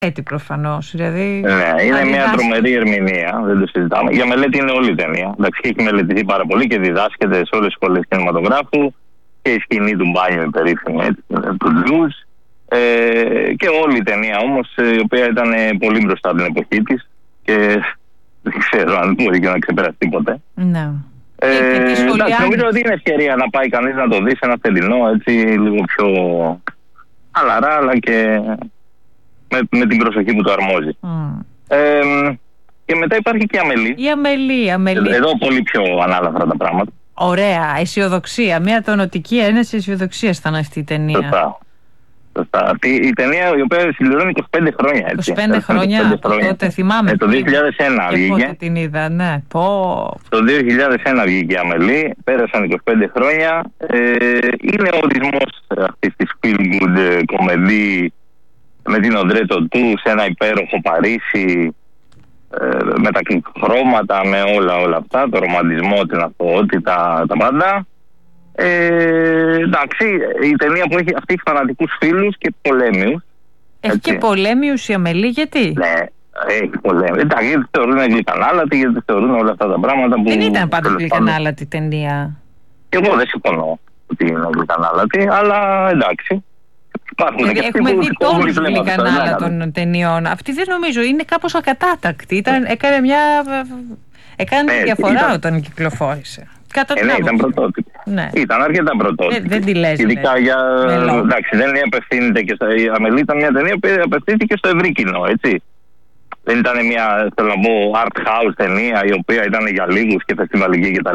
Έτσι προφανώς. Δηλαδή, ναι, είναι μια τρομερή ερμηνεία, δεν το συζητάμε. Για μελέτη είναι όλη η ταινία. Εντάξει, έχει μελετηθεί πάρα πολύ και διδάσκεται σε όλες τις σχολές κινηματογράφου. Και η σκηνή του μπάνιου, η περίφημη, του Τζουζ. Και όλη η ταινία όμως, η οποία ήταν πολύ μπροστά από την εποχή της και δεν ξέρω αν μπορεί και να ξεπεραστεί ποτέ. Ναι. Εντάξει, νομίζω ότι είναι ευκαιρία να πάει κανείς να το δει σε ένα θεληνό, έτσι λίγο πιο χαλαρά, αλλά και με την προσοχή που το αρμόζει. Και μετά υπάρχει και η Αμελή. Εδώ πολύ πιο ανάλαφρα τα πράγματα. Ωραία, αισιοδοξία. Μια τονωτική ένεση αισιοδοξία ήταν αυτή η ταινία. Σωστά. Η ταινία η οποία συμπληρώνει 25 χρόνια. Έτσι. 25 χρόνια, τότε θυμάμαι. Το 2001 βγήκε. Πότε την είδα, ναι. Το 2001 βγήκε η Αμελή, πέρασαν 25 χρόνια. Είναι ο ορισμός αυτής της feel good κομμεντή με την Οντρέτο του σε ένα υπέροχο Παρίσι, με τα χρώματα, με όλα αυτά, το ρομαντισμό, την αθωότητα, τα πάντα. Εντάξει, η ταινία που έχει, αυτή έχει φανατικούς φίλους και πολέμιους. Έχει και πολέμιους η Αμελή, γιατί? Ναι, έχει πολέμιους. Εντάξει, γιατί θεωρούν γλυκανάλατη, γιατί θεωρούν όλα αυτά τα πράγματα που... Δεν ήταν πάντα γλυκανάλατη ταινία. Και εγώ δεν συμφωνώ ότι είναι γλυκανάλατη, αλλά εντάξει. Δηλαδή έχουμε δει τόνους γλυκανάλατων ταινιών. Αυτή δεν νομίζω, είναι κάπως ακατάτακτη. Έκανε τη διαφορά όταν κυκλοφόρησε. Ναι, ήταν πρωτότυπη. Ναι. Ήταν αρκετά πρωτότυπη. Δεν τη λες. Ειδικά για. Εντάξει, δεν απευθύνεται και η Αμελή ήταν μια ταινία που απευθύνθηκε στο ευρύ κοινό, έτσι. Δεν ήταν μια, θέλω να πω, art house ταινία η οποία ήταν για λίγους και φεστιβαλική κτλ.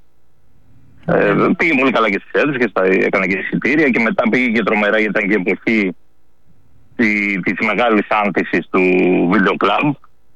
Πήγε πολύ καλά και στις αίθουσες και έκανε και εισιτήρια και μετά πήγε και τρομερά γιατί ήταν και η εποχή της μεγάλης άνθησης του βίντεο κλαμπ.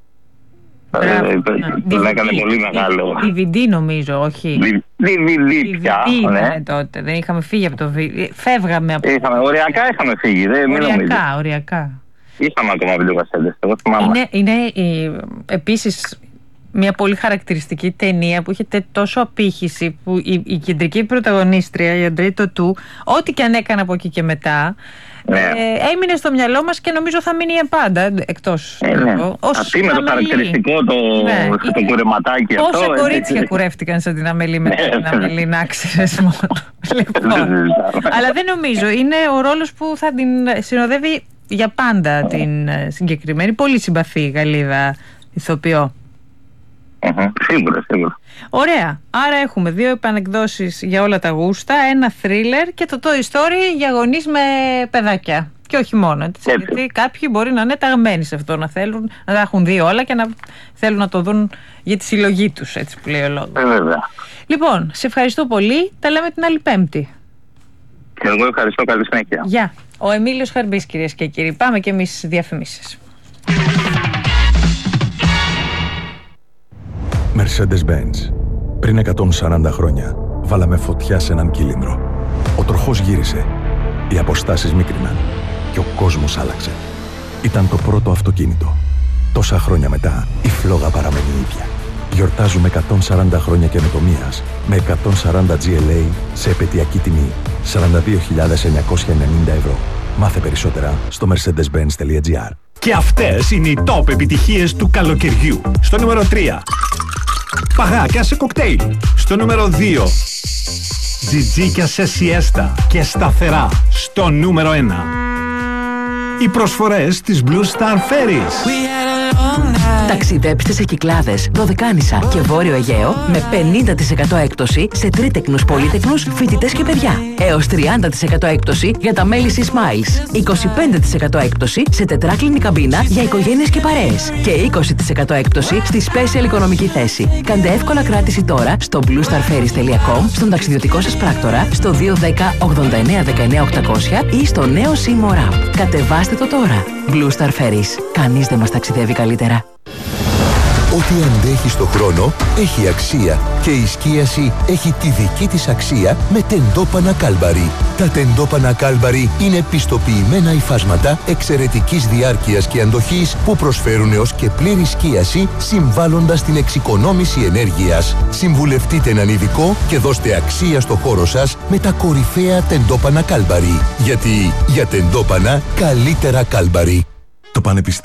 Τον έκανε πολύ μεγάλο. DVD νομίζω, όχι. DVD πια. Ναι, τότε. Δεν είχαμε φύγει από το DVD. Φεύγαμε από το. Οριακά είχαμε φύγει. Οριακά. Είχαμε ακόμα βιντεοκασέτες. Εγώ θυμάμαι. Είναι επίσης μια πολύ χαρακτηριστική ταινία που είχε τόσο απήχηση που η κεντρική πρωταγωνίστρια, η Οντρέτο του, ό,τι και αν έκανε από εκεί και μετά, έμεινε στο μυαλό μας και νομίζω θα μείνει για πάντα, εκτός αυτή με το χαρακτηριστικό το κουρεματάκι αυτό. Πόσα κορίτσια κουρεύτηκαν σαν την Αμελή με την Αμελή, να ξέρεις μόνο. Αλλά δεν νομίζω, είναι ο ρόλος που θα την συνοδεύει για πάντα την συγκεκριμένη, πολύ συμπαθή Γαλλίδα ηθοποιό. Σίγουρα. Ωραία. Άρα έχουμε 2 επανεκδόσεις για όλα τα γούστα, ένα θρίλερ και το Toy Story για γονείς με παιδάκια. Και όχι μόνο. Έτσι, γιατί κάποιοι μπορεί να είναι ταγμένοι σε αυτό, να θέλουν να τα έχουν δει όλα και να θέλουν να το δουν για τη συλλογή τους, έτσι που λέει ο λόγος. Λοιπόν, σε ευχαριστώ πολύ. Τα λέμε την άλλη Πέμπτη. Και εγώ ευχαριστώ. Καλή συνέχεια. Γεια. Ο Εμίλιος Χαρμπής, κυρίες και κύριοι. Πάμε και εμείς στις διαφημίσεις. Mercedes-Benz. Πριν 140 χρόνια, βάλαμε φωτιά σε έναν κύλινδρο. Ο τροχός γύρισε, οι αποστάσεις μίκριναν και ο κόσμος άλλαξε. Ήταν το πρώτο αυτοκίνητο. Τόσα χρόνια μετά, η φλόγα παραμένει ίδια. Γιορτάζουμε 140 χρόνια καινοτομίας με 140 GLA σε επαιτειακή τιμή 42.990 ευρώ. Μάθε περισσότερα στο mercedes-benz.gr. Και αυτές είναι οι top επιτυχίες του καλοκαιριού. Στο νούμερο 3. Παγάκια σε κοκτέιλ. Στο νούμερο 2. Τζιτζίκια σε σιέστα και σταθερά. Στο νούμερο 1. Οι προσφορές της Blue Star Ferries. Ταξιδέψτε σε Κυκλάδες, Δωδεκάνησα και Βόρειο Αιγαίο με 50% έκπτωση σε τρίτεκνους, πολύτεκνους, φοιτητές και παιδιά. Έως 30% έκπτωση για τα μέλη C-Smiles. 25% έκπτωση σε τετράκλινη καμπίνα για οικογένειες και παρέες. Και 20% έκπτωση στη Special Οικονομική θέση. Κάντε εύκολα κράτηση τώρα στο bluestarferries.com, στον ταξιδιωτικό σας πράκτορα, στο 210 89 19 800 ή στο νέο Seymour App. Κατεβάστε το τώρα. Blue Star Ferries. Κανείς δεν μας ταξιδεύει καλύτερα. Ό,τι αντέχει στο χρόνο έχει αξία και η σκίαση έχει τη δική της αξία με τεντόπανα Κάλμπαρι. Τα τεντόπανα Κάλμπαρι είναι πιστοποιημένα υφάσματα εξαιρετικής διάρκειας και αντοχής που προσφέρουν έως και πλήρη σκίαση συμβάλλοντας στην εξοικονόμηση ενέργειας. Συμβουλευτείτε έναν ειδικό και δώστε αξία στο χώρο σας με τα κορυφαία τεντόπανα Κάλμπαρι. Γιατί για τεντόπανα καλύτερα Κάλμπαρι. Το Πανεπιστήμιο